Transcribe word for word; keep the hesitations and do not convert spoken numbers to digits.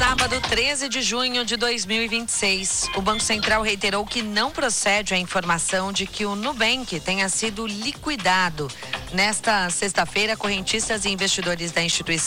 sábado, treze de junho de dois mil e vinte e seis, o Banco Central reiterou que não procede a informação de que o Nubank tenha sido liquidado. Nesta sexta-feira, correntistas e investidores da instituição